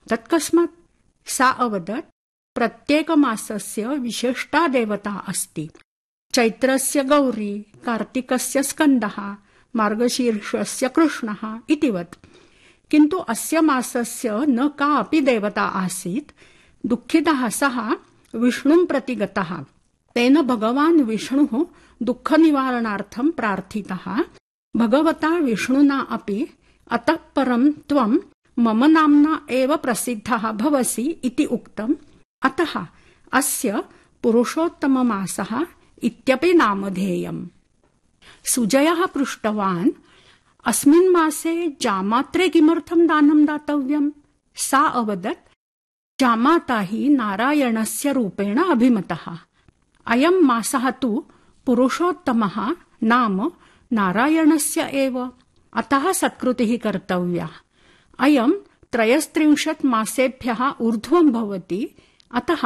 तत्कस्मात् सा अवदत् प्रत्येकमासस्य विशिष्टा देवता अस्ति। चैत्रस्य गौरी, कार्तिकस्य स्कन्दः, मार्गशीर्षस्य कृष्णः इतिवत्। किन्तु अस्य मासस्य न कापि देवता आसीत्। दुःखितः सः विष्णुं प्रति गतः। तेन भगवान् विष्णुः दुःखनिवारणार्थं प्रार्थितः। भगवता विष्णुना अपि अतः परं त्वं मम नाम्ना एव प्रसिद्धः भवसि इति उक्तम्। अतः अस्य पुरुषोत्तममासः इत्यपि नामधेयम्। सुजयः पृष्टवान्, अस्मिन् मासे जामात्रे किमर्थं दानं दातव्यम्? सा अवदत्, जामाता हि नारायणस्य रूपेण अभिमतः। अयं मासः तु पुरुषोत्तमः नाम नारायणस्य एव, अतः सत्कृतिः कर्तव्या। अयं 33 मासेभ्यः ऊर्ध्वं भवति, अतः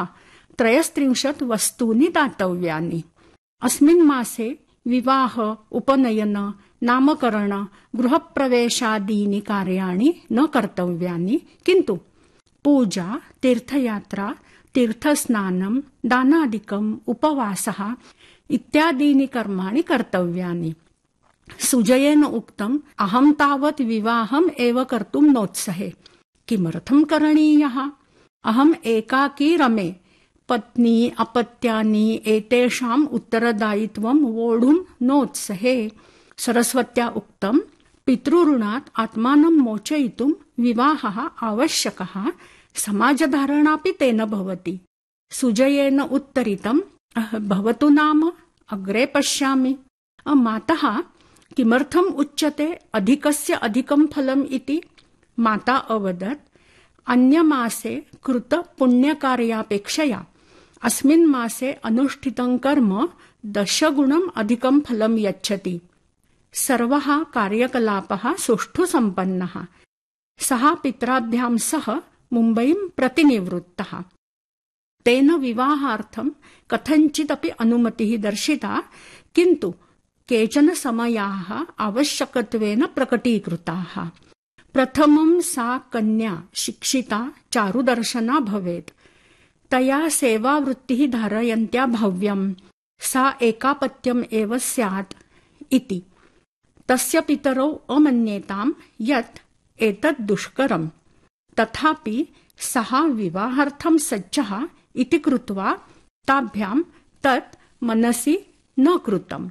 33 वस्तूनि दातव्यानि। अस्मिन् मासे विवाह, उपनयन, नामकरण, गृहप्रवेशादीनि कार्याणि न कर्तव्यानि, किन्तु पूजा, तीर्थयात्रा, तीर्थस्नानं, दानादिकम्, उपवासः इत्यादीनि कर्माणि कर्तव्यानि। सुजयेन उक्तम्, अहं तावत् विवाहम् एव कर्तुं नोत्सहे। किमर्थं करणीयः? अहम् एकाकी रमे। पत्नी अपत्यानि एतेषाम् उत्तरदायित्वं वोढुं नोत्सहे। सरस्वत्या उक्तं, पितृऋणात् आत्मानं मोचयितुं विवाहः आवश्यकः, समाजधारणापि तेन भवति। सुजयेन उत्तरितं, भवतु नाम, अग्रे पश्यामि। मातः, किमर्थम् उच्यते अधिकस्य अधिकं फलम् इति? माता अवदत्, अन्यमासे कृत पुण्यकार्यापेक्षया अस्मिन् मासे अनुष्ठितं कर्म 10 गुणम् अधिकं फलं यच्छति। सर्वः कार्यकलापः सुष्ठु सम्पन्नः। सः पित्राभ्यां सह मुम्बईं प्रतिनिवृत्तः। तेन विवाहार्थं कथञ्चिदपि अनुमतिः दर्शिता, किन्तु केचन समयाः आवश्यकत्वेन प्रकटीकृताः। प्रथमं सा कन्या शिक्षिता, चारुदर्शना भवेत्। तया सेवावृत्तिः धारयन्त्या भव्यम्। सा एकापत्यम् एव स्यात् इति। तस्य पितरौ अमन्येताम् यत् एतत् दुष्करम्। तथापि सः विवाहार्थं सज्जः इति कृत्वा ताभ्यां तत् मनसि न कृतम्।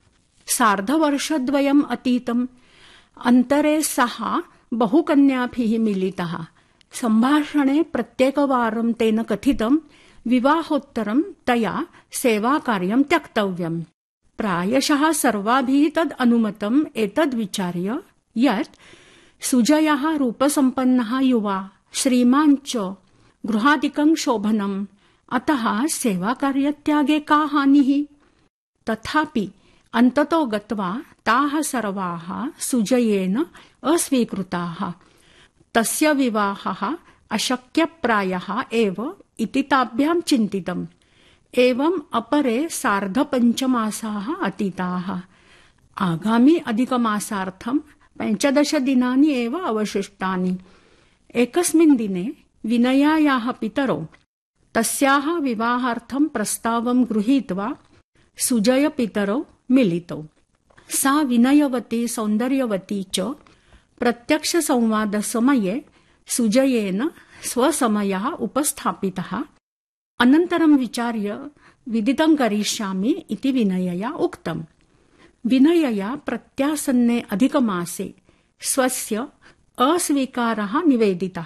सार्धवर्षद्वयम् अतीतम्। अन्तरे सः बहुकन्याभिः मिलितः। सम्भाषणे प्रत्येकवारं तेन कथितं, विवाहोत्तरं तया सेवाकार्यं त्यक्तव्यम्। प्रायशः सर्वाभिः तद् अनुमतम्। एतद्विचार्य यत् सुजयः रूपसम्पन्नः युवा, श्रीमान् च, गृहादिकं शोभनम्, अतः सेवाकार्यत्यागे का हानिः? तथापि अन्ततो गत्वा ताः सर्वाः सुजयेन अस्वीकृताः। तस्य विवाहः अशक्यप्रायः एव इति ताभ्यां चिन्तितम्। एवम् अपरे 5.5 मासाः अतीताः। आगामि अधिकमासार्थं 15 दिनानि एव अवशिष्टानि। एकस्मिन् दिने विनयायाः पितरौ तस्याः विवाहार्थं प्रस्तावं गृहीत्वा सुजयपितरौ मिलितौ। सा विनयवती, सौन्दर्यवती च। प्रत्यक्षसंवादसमये सुजयेन स्वसमयः उपस्थापितः। अनन्तरं विचार्य विदितं करिष्यामि इति विनयया उक्तम्। विनयया प्रत्यासन्ने अधिकमासे स्वस्य अस्वीकारः निवेदितः।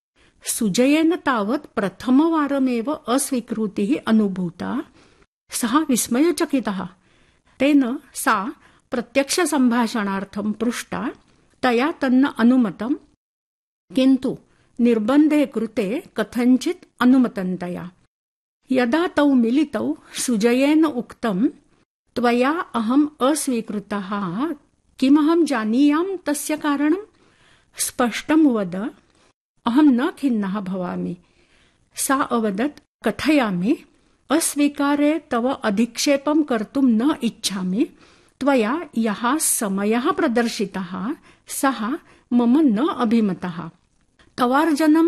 सुजयेन तावत् प्रथमवारमेव अस्वीकृतिः अनुभूता। सः विस्मयचकितः। तेन सा प्रत्यक्षसम्भाषणार्थं पृष्टा। तया तन्न अनुमतम्, किन्तु निर्बन्धे कृते कथञ्चित् अनुमतन्तया। यदा तौ मिलितौ सुजयेन उक्तम्, त्वया अहम् अस्वीकृतः, किमहं जानीयां तस्य कारणम्? स्पष्टं वद, अहं न खिन्नः भवामि। सा अवदत्, कथयामि, अस्वीकारे तव अधिक्षेपं कर्तुं न इच्छामि। त्वया यः समयः प्रदर्शितः सः मम न अभिमतः। तवार्जनं